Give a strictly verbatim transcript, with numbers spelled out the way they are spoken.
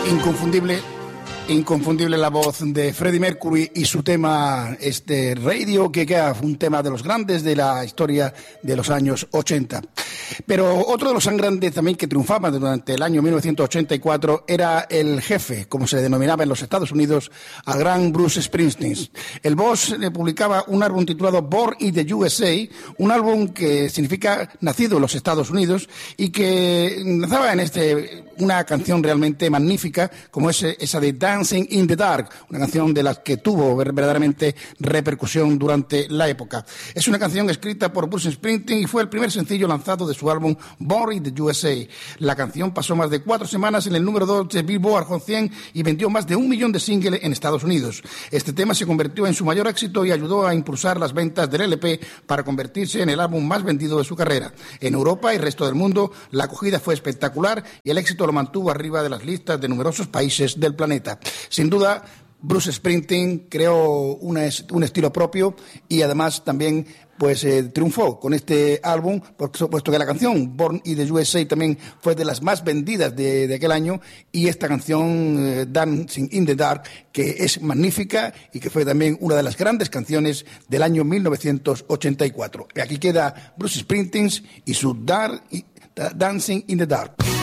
Inconfundible, inconfundible la voz de Freddie Mercury y su tema, este Radio, que queda un tema de los grandes de la historia de los años ochenta. Pero otro de los tan grandes también que triunfaban durante el año mil novecientos ochenta y cuatro era el jefe, como se denominaba en los Estados Unidos, al gran Bruce Springsteen. El Boss le publicaba un álbum titulado Born in the U S A, un álbum que significa nacido en los Estados Unidos y que lanzaba en este una canción realmente magnífica, como es esa de Dancing in the Dark, una canción de las que tuvo verdaderamente repercusión durante la época. Es una canción escrita por Bruce Springsteen y fue el primer sencillo lanzado de su álbum Born in the U S A. La canción pasó más de cuatro semanas en el número dos de Billboard Hot cien y vendió más de un millón de singles en Estados Unidos. Este tema se convirtió en su mayor éxito y ayudó a impulsar las ventas del L P para convertirse en el álbum más vendido de su carrera. En Europa y el resto del mundo, la acogida fue espectacular y el éxito lo mantuvo arriba de las listas de numerosos países del planeta. Sin duda, Bruce Springsteen creó una, un estilo propio y además también pues eh, triunfó con este álbum, por supuesto que la canción Born in the U S A también fue de las más vendidas de, de aquel año, y esta canción eh, Dancing in the Dark, que es magnífica y que fue también una de las grandes canciones del año mil novecientos ochenta y cuatro. Aquí queda Bruce Springsteen y su Dark, Dancing in the Dark.